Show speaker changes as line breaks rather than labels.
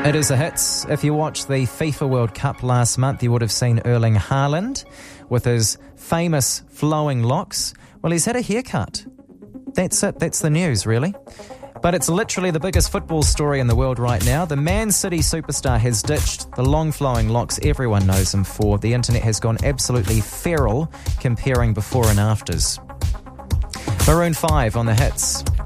It is a hit. If you watched the FIFA World Cup last month, you would have seen Erling Haaland with his famous flowing locks. Well, he's had a haircut. That's it. That's the news, really. But it's literally the biggest football story in the world right now. The Man City superstar has ditched the long flowing locks everyone knows him for. The internet has gone absolutely feral comparing before and afters. Maroon 5 on the hits.